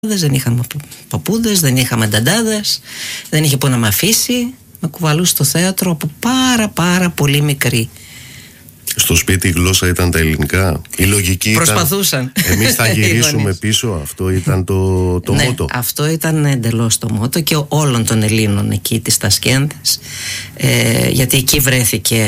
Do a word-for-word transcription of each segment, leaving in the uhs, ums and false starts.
δεν είχαμε παππούδες, δεν είχαμε νταντάδες, δεν είχε που να με αφήσει. Με κουβαλούσε στο θέατρο από πάρα πάρα πολύ μικρή. Στο σπίτι η γλώσσα ήταν τα ελληνικά. Η λογική προσπαθούσαν. Ήταν εμείς θα γυρίσουμε πίσω. Αυτό ήταν το, το ναι, μότο. Αυτό ήταν εντελώς το μότο και όλων των Ελλήνων εκεί της Τασκένδης, ε, γιατί εκεί βρέθηκε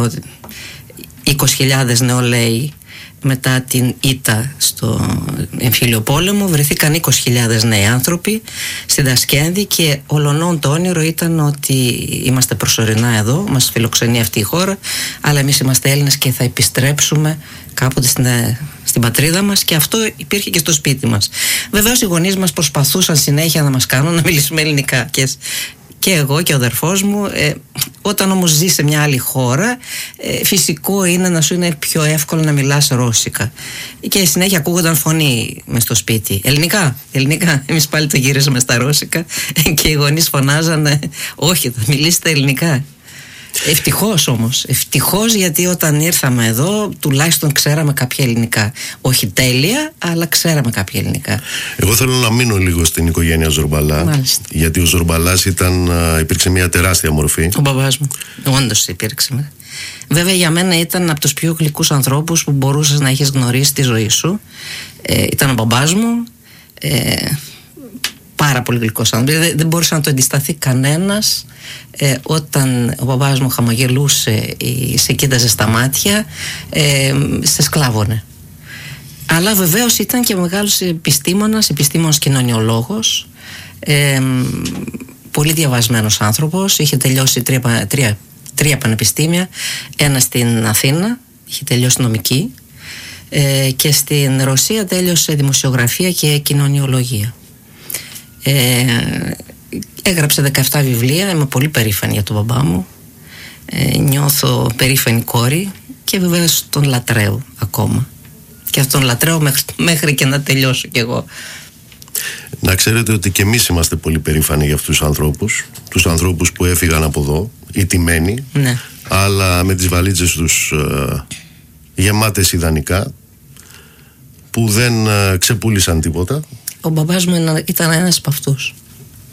είκοσι χιλιάδες νεολαίοι. Μετά την ήττα στο εμφύλιο πόλεμο βρεθήκαν είκοσι χιλιάδες νέοι άνθρωποι στην Τασκένδη και ολονών το όνειρο ήταν ότι είμαστε προσωρινά εδώ, μας φιλοξενεί αυτή η χώρα, αλλά εμείς είμαστε Έλληνες και θα επιστρέψουμε κάποτε στην, στην πατρίδα μας, και αυτό υπήρχε και στο σπίτι μας. Βεβαίως οι γονείς μας προσπαθούσαν συνέχεια να μας κάνουν να μιλήσουμε ελληνικά και και εγώ και ο αδερφός μου. ε, Όταν όμως ζει σε μια άλλη χώρα, ε, φυσικό είναι να σου είναι πιο εύκολο να μιλάς ρώσικα. Και συνέχεια ακούγονταν φωνή μες στο σπίτι. Ελληνικά, ελληνικά. Εμείς πάλι το γύριζαμε στα ρώσικα και οι γονείς φωνάζανε όχι, θα μιλήσετε ελληνικά. Ευτυχώς όμως, ευτυχώς, γιατί όταν ήρθαμε εδώ τουλάχιστον ξέραμε κάποια ελληνικά. Όχι τέλεια, αλλά ξέραμε κάποια ελληνικά. Εγώ θέλω να μείνω λίγο στην οικογένεια Ζορμπαλά. Μάλιστα. Γιατί ο Ζορμπαλάς ήταν, υπήρξε μια τεράστια μορφή. Ο μπαμπάς μου, όντως υπήρξε. Βέβαια για μένα ήταν από τους πιο γλυκούς ανθρώπους που μπορούσες να έχεις γνωρίσει στη ζωή σου. ε, Ήταν ο μπαμπάς μου, ε, πάρα πολύ γλυκός άνθρωπος. Δεν, δεν μπορούσε να το αντισταθεί κανένας. Ε, όταν ο μπαμπάς μου χαμογελούσε ή σε κοίταζε στα μάτια, ε, σε σκλάβωνε. Αλλά βεβαίως ήταν και μεγάλος επιστήμονας, επιστήμονας κοινωνιολόγος, ε, πολύ διαβασμένος άνθρωπος. Είχε τελειώσει τρία, τρία, τρία πανεπιστήμια, ένα στην Αθήνα, είχε τελειώσει νομική, ε, και στην Ρωσία τέλειωσε δημοσιογραφία και κοινωνιολογία. Ε, έγραψε δεκαεπτά βιβλία. Είμαι πολύ περήφανη για τον μπαμπά μου. ε, Νιώθω περήφανη κόρη και βεβαίως τον λατρεύω ακόμα. Και αυτόν λατρεύω μέχρι, μέχρι και να τελειώσω κι εγώ. Να ξέρετε ότι και εμείς είμαστε πολύ περήφανοι για αυτούς τους ανθρώπους. Τους ανθρώπους που έφυγαν από εδώ, ηττημένοι, ναι. αλλά με τις βαλίτσες τους ε, γεμάτες ιδανικά, που δεν ε, ξεπούλησαν τίποτα. Ο μπαμπάς μου ήταν ένας από αυτούς.